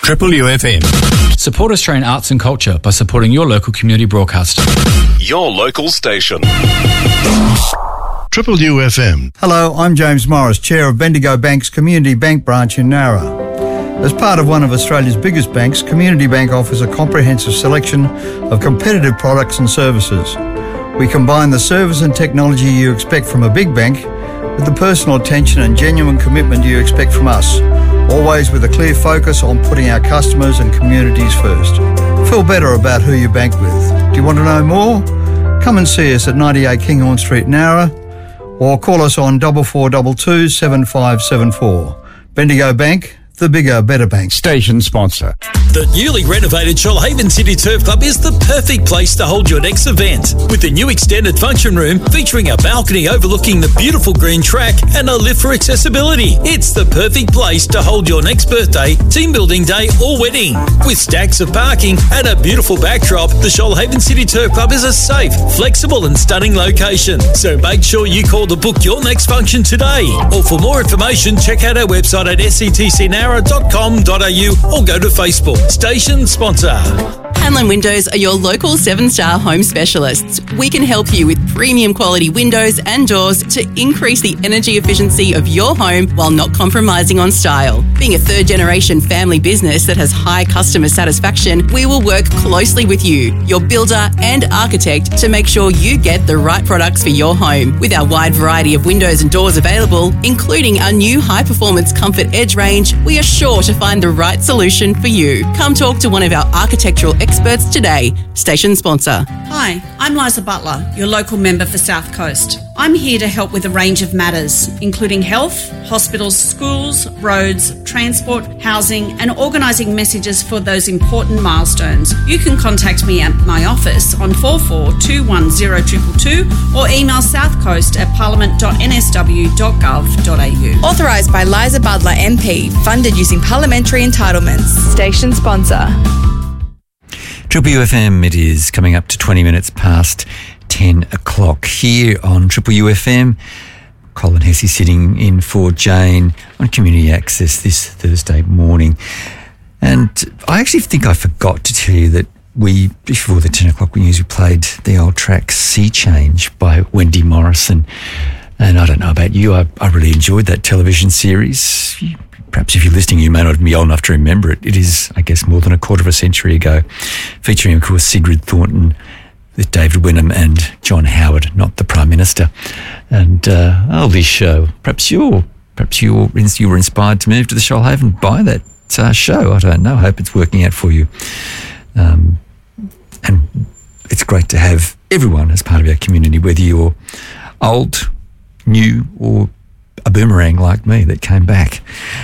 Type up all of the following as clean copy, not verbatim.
Triple UFM. Support Australian arts and culture by supporting your local community broadcaster. Your local station. Triple UFM. Hello, I'm James Morris, Chair of Bendigo Bank's Community Bank branch in Nowra. As part of one of Australia's biggest banks, Community Bank offers a comprehensive selection of competitive products and services. We combine the service and technology you expect from a big bank with the personal attention and genuine commitment you expect from us, always with a clear focus on putting our customers and communities first. Feel better about who you bank with. Do you want to know more? Come and see us at 98 Kinghorn Street, Nowra, or call us on 4422 7574. Bendigo Bank, the bigger, better bank. Station sponsor. The newly renovated Shoalhaven City Turf Club is the perfect place to hold your next event. With the new extended function room featuring a balcony overlooking the beautiful green track and a lift for accessibility. It's the perfect place to hold your next birthday, team building day or wedding. With stacks of parking and a beautiful backdrop, the Shoalhaven City Turf Club is a safe, flexible and stunning location. So make sure you call to book your next function today. Or for more information, check out our website at sctcnowra.com.au or go to Facebook. Station sponsor. Hanlon Windows are your local 7-star home specialists. We can help you with premium quality windows and doors to increase the energy efficiency of your home while not compromising on style. Being a third-generation family business that has high customer satisfaction, we will work closely with you, your builder and architect, to make sure you get the right products for your home. With our wide variety of windows and doors available, including our new high-performance Comfort Edge range, we are sure to find the right solution for you. Come talk to one of our architectural experts today. Station sponsor. Hi, I'm Liza Butler, your local member for South Coast. I'm here to help with a range of matters, including health, hospitals, schools, roads, transport, housing, and organising messages for those important milestones. You can contact me at my office on 44210222 or email southcoast@parliament.nsw.gov.au. Authorised by Liza Butler MP, funded using parliamentary entitlements. Station sponsor. Triple UFM, it is coming up to 20 minutes past 10 o'clock here on Triple UFM. Colin Hesse sitting in for Jane on Community Access this Thursday morning. And I actually think I forgot to tell you that before the 10 o'clock news, we played the old track Sea Change by Wendy Morrison. And I don't know about you, I really enjoyed that television series. Perhaps if you're listening, you may not be old enough to remember it. It is, I guess, more than a quarter of a century ago, featuring, of course, Sigrid Thornton with David Wynnum and John Howard, not the Prime Minister. And this show, perhaps you were inspired to move to the Shoalhaven by that show. I don't know. I hope it's working out for you. And it's great to have everyone as part of our community, whether you're old, new, or a boomerang like me that came back.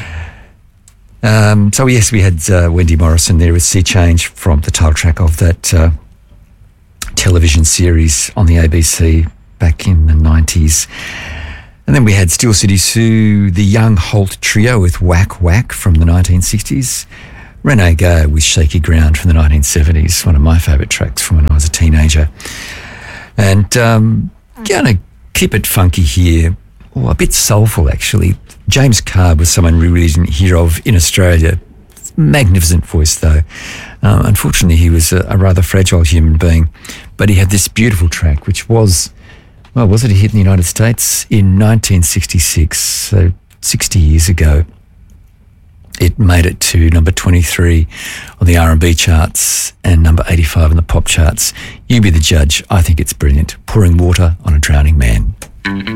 So yes, we had Wendy Morrison there with Sea Change from the title track of that television series on the ABC back in the 90s. And then we had Steel City Sue, the Young Holt Trio with Whack Whack from the 1960s. Renee Gay with Shaky Ground from the 1970s, one of my favourite tracks from when I was a teenager. And gonna keep it funky here, or a bit soulful actually. James Carr was someone we really didn't hear of in Australia. Magnificent voice though. Unfortunately, he was a rather fragile human being, but he had this beautiful track, which was it a hit in the United States in 1966, so 60 years ago. It made it to number 23 on the R&B charts and number 85 on the pop charts. You be the judge. I think it's brilliant. Pouring Water on a Drowning Man.